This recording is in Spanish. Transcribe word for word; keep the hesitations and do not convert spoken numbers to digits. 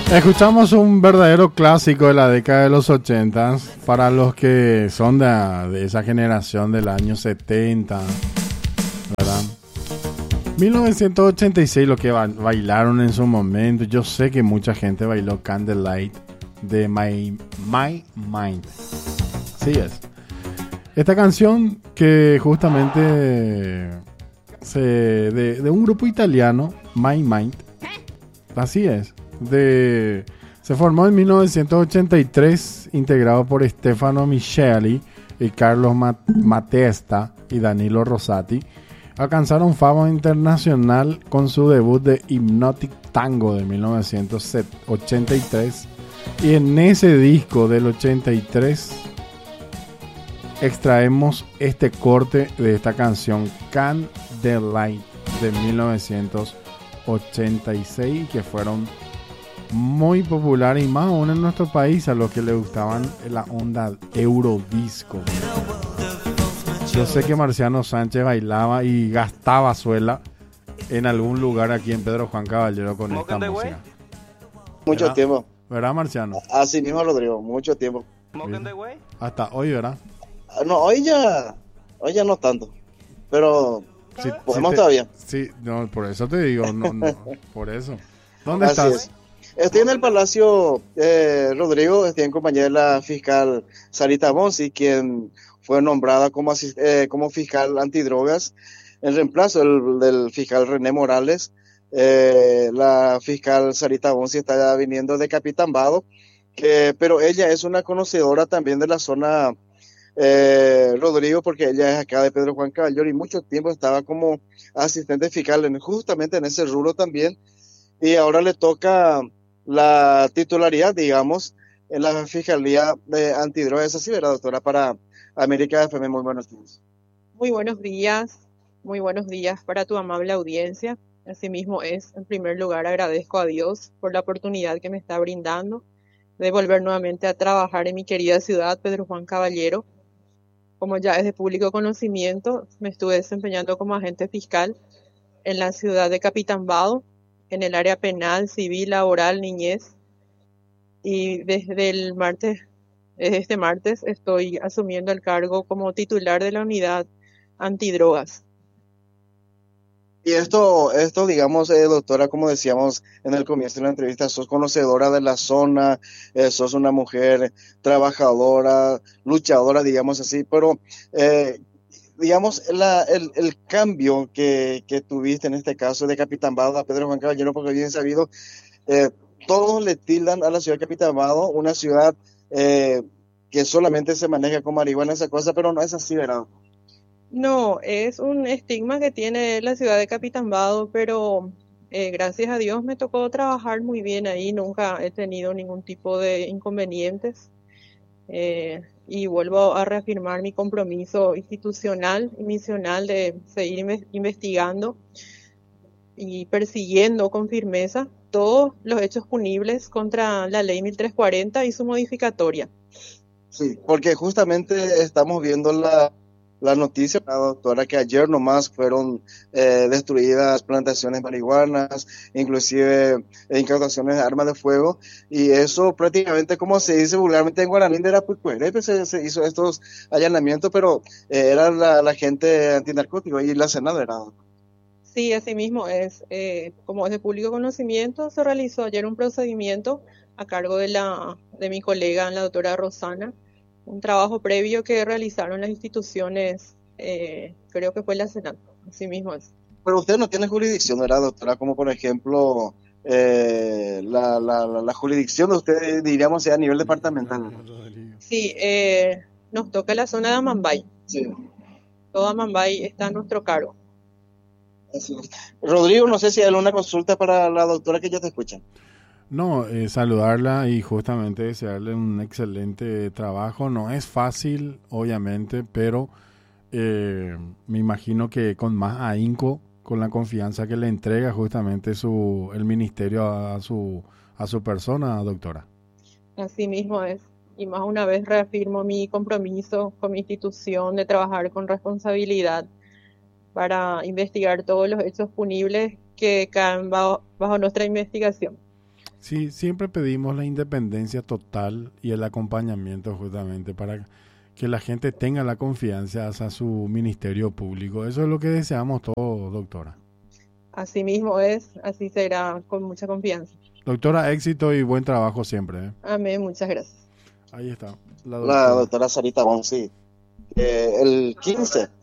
Escuchamos un verdadero clásico de la década de los ochentas para los que son de, de esa generación del año setenta, ¿verdad? mil novecientos ochenta y seis, lo que ba- bailaron en su momento. Yo sé que mucha gente bailó Candlelight de My, My Mind. Así es. Esta canción que justamente se, de, de un grupo italiano, My Mind. Así es. De, se formó en mil novecientos ochenta y tres, integrado por Stefano Micheli y Carlos Mat- Matesta y Danilo Rosati. Alcanzaron fama internacional con su debut de Hypnotic Tango de mil novecientos ochenta y tres, y en ese disco del ochenta y tres extraemos este corte de esta canción Candlelight de mil novecientos ochenta y seis, que fueron muy populares y más aún en nuestro país a los que les gustaban la onda Eurodisco. Yo sé que Marciano Sánchez bailaba y gastaba suela en algún lugar aquí en Pedro Juan Caballero con esta música. Mucho ¿Verdad? tiempo. ¿Verdad, Marciano? Así mismo, Rodrigo, mucho tiempo. Hasta hoy, ¿verdad? No, hoy ya, hoy ya no tanto, pero Sí, podemos sí te- todavía. Sí, no, por eso te digo, no, no, por eso. ¿Dónde Así estás? es. Estoy en el Palacio eh, Rodrigo, estoy en compañía de la fiscal Sarita Bonsi, quien fue nombrada como, asis- eh, como fiscal antidrogas en reemplazo del, del fiscal René Morales. Eh, la fiscal Sarita Bonsi está viniendo de Capitán que, pero ella es una conocedora también de la zona, eh, Rodrigo, porque ella es acá de Pedro Juan Caballero y mucho tiempo estaba como asistente fiscal en, justamente en ese rubro también, y ahora le toca la titularidad, digamos, en la Fiscalía de Antidrogas. Así, ¿verdad, doctora? Para América F M, muy buenos días. Muy buenos días, muy buenos días para tu amable audiencia. Asimismo es, en primer lugar, agradezco a Dios por la oportunidad que me está brindando de volver nuevamente a trabajar en mi querida ciudad, Pedro Juan Caballero. Como ya es de público conocimiento, me estuve desempeñando como agente fiscal en la ciudad de Capitambado, en el área penal, civil, laboral, niñez. Y desde el martes, desde este martes, estoy asumiendo el cargo como titular de la unidad antidrogas. Y esto, esto digamos, eh, doctora, como decíamos en el comienzo de la entrevista, sos conocedora de la zona, eh, sos una mujer trabajadora, luchadora, digamos así, pero, eh, digamos, la, el, el cambio que, que tuviste en este caso de Capitán Bado a Pedro Juan Caballero, porque bien sabido, eh, todos le tildan a la ciudad de Capitán Bado una ciudad eh, que solamente se maneja con marihuana, esa cosa, pero no es así, ¿verdad? No, es un estigma que tiene la ciudad de Capitambado, pero eh, gracias a Dios me tocó trabajar muy bien ahí, nunca he tenido ningún tipo de inconvenientes. Eh, y vuelvo a reafirmar mi compromiso institucional y misional de seguir inve- investigando y persiguiendo con firmeza todos los hechos punibles contra la ley mil trescientos cuarenta y su modificatoria. Sí, porque justamente estamos viendo la, la noticia, la doctora, que ayer nomás fueron eh, destruidas plantaciones marihuanas, inclusive eh, incautaciones de armas de fuego, y eso prácticamente, como se dice vulgarmente en guaraní, era Pucuerepe, se, se hizo estos allanamientos, pero eh, era la, la gente antinarcótico y la Senado era. Sí, así mismo es. Eh, como es de público conocimiento, se realizó ayer un procedimiento a cargo de la de mi colega, la doctora Rosana, un trabajo previo que realizaron las instituciones, eh, creo que fue la Senat, así mismo es. Pero usted no tiene jurisdicción, ¿verdad, doctora? Como por ejemplo, eh, la, la, la, la jurisdicción de usted, diríamos, sea a nivel departamental. Sí, eh, nos toca la zona de Amambay. Sí. Todo Amambay está a nuestro cargo. Así es. Rodrigo, no sé si hay alguna consulta para la doctora que ya te escucha. No, eh, saludarla y justamente desearle un excelente trabajo. No es fácil, obviamente, pero eh, me imagino que con más ahínco, con la confianza que le entrega justamente su el ministerio a, a su a su persona, doctora. Así mismo es. Y más una vez reafirmo mi compromiso con mi institución de trabajar con responsabilidad para investigar todos los hechos punibles que caen bajo, bajo nuestra investigación. Sí, siempre pedimos la independencia total y el acompañamiento justamente para que la gente tenga la confianza hacia su ministerio público. Eso es lo que deseamos todos, doctora. Así mismo es, así será, con mucha confianza. Doctora, éxito y buen trabajo siempre, ¿eh? Amén, muchas gracias. Ahí está. La La doctora. doctora Sarita Bonsi. Eh, el quince